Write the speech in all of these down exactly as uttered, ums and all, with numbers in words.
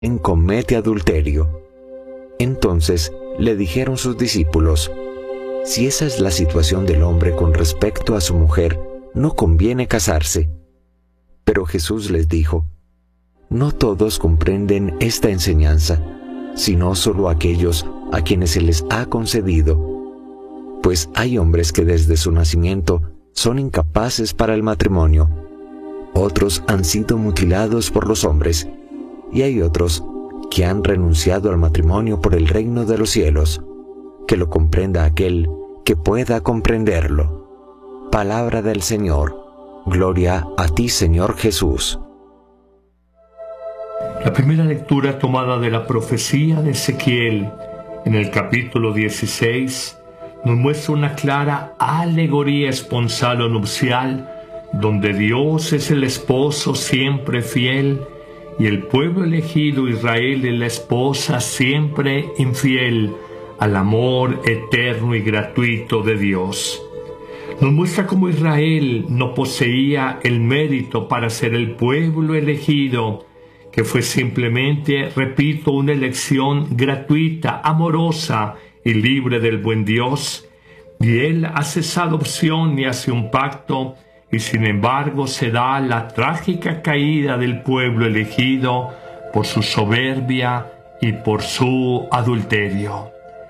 comete adulterio. Entonces le dijeron sus discípulos: si esa es la situación del hombre con respecto a su mujer, no conviene casarse. Pero Jesús les dijo: no todos comprenden esta enseñanza, sino solo aquellos a quienes se les ha concedido. Pues hay hombres que desde su nacimiento son incapaces para el matrimonio, otros han sido mutilados por los hombres, y hay otros que han renunciado al matrimonio por el reino de los cielos. Que lo comprenda aquel que pueda comprenderlo. Palabra del Señor. Gloria a ti, Señor Jesús. La primera lectura tomada de la profecía de Ezequiel, en el capítulo dieciséis, nos muestra una clara alegoría esponsal o nupcial, donde Dios es el esposo siempre fiel y el pueblo elegido Israel es la esposa siempre infiel al amor eterno y gratuito de Dios. Nos muestra cómo Israel no poseía el mérito para ser el pueblo elegido, que fue simplemente, repito, una elección gratuita, amorosa y libre del buen Dios. Y Él hace esa adopción y hace un pacto, y sin embargo se da la trágica caída del pueblo elegido por su soberbia y por su adulterio.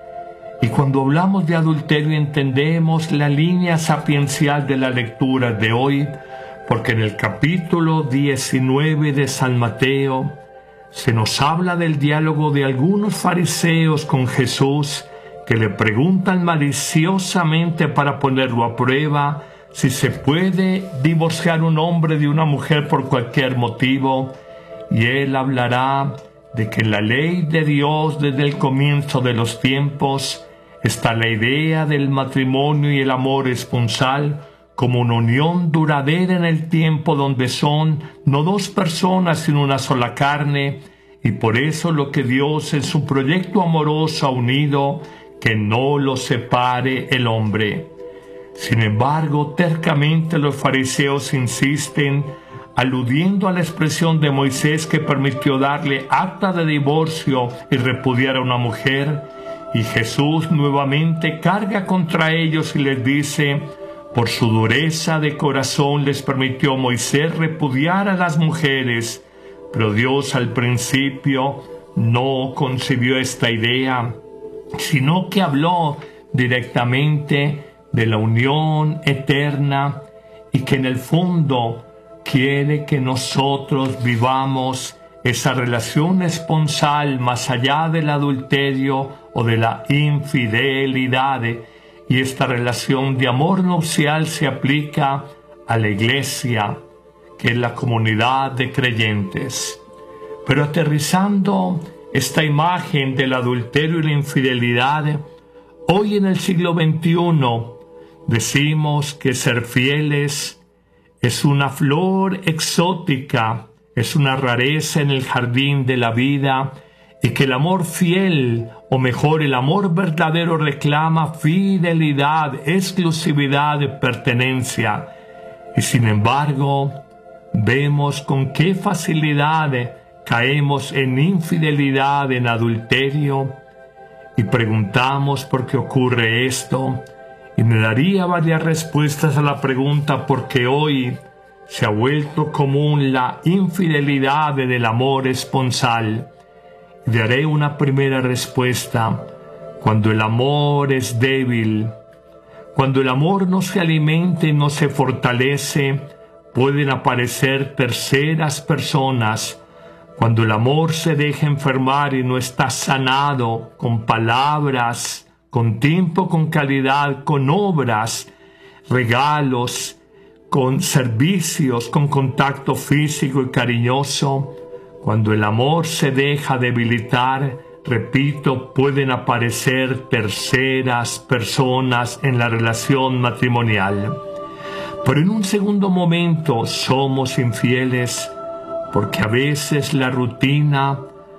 Y cuando hablamos de adulterio entendemos la línea sapiencial de la lectura de hoy, porque en el capítulo diecinueve de San Mateo se nos habla del diálogo de algunos fariseos con Jesús, que le preguntan maliciosamente para ponerlo a prueba si se puede divorciar un hombre de una mujer por cualquier motivo, y él hablará de que en la ley de Dios desde el comienzo de los tiempos está la idea del matrimonio y el amor esponsal como una unión duradera en el tiempo, donde son no dos personas sino una sola carne, y por eso lo que Dios en su proyecto amoroso ha unido, que no lo separe el hombre. Sin embargo, tercamente los fariseos insisten, aludiendo a la expresión de Moisés que permitió darle acta de divorcio y repudiar a una mujer, y Jesús nuevamente carga contra ellos y les dice: por su dureza de corazón les permitió Moisés repudiar a las mujeres, pero Dios al principio no concibió esta idea, sino que habló directamente de la unión eterna, y que en el fondo quiere que nosotros vivamos esa relación esponsal más allá del adulterio o de la infidelidad, y esta relación de amor nupcial se aplica a la Iglesia, que es la comunidad de creyentes. Pero aterrizando esta imagen del adulterio y la infidelidad, hoy en el siglo veintiuno decimos que ser fieles es una flor exótica, es una rareza en el jardín de la vida, y que el amor fiel, o mejor, el amor verdadero, reclama fidelidad, exclusividad, pertenencia. Y sin embargo, vemos con qué facilidad caemos en infidelidad, en adulterio, y preguntamos por qué ocurre esto. Y me daría varias respuestas a la pregunta, porque hoy se ha vuelto común la infidelidad del amor esponsal. Y daré una primera respuesta: cuando el amor es débil, cuando el amor no se alimenta y no se fortalece, pueden aparecer terceras personas. Cuando el amor se deja enfermar y no está sanado con palabras, con tiempo, con calidad, con obras, regalos, con servicios, con contacto físico y cariñoso, cuando el amor se deja debilitar, repito, pueden aparecer terceras personas en la relación matrimonial. Pero en un segundo momento somos infieles, porque a veces la rutina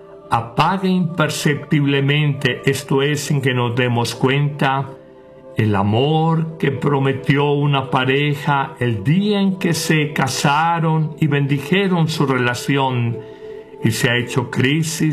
apaga imperceptiblemente, esto es, sin que nos demos cuenta, el amor que prometió una pareja el día en que se casaron y bendijeron su relación. y se ha hecho crisis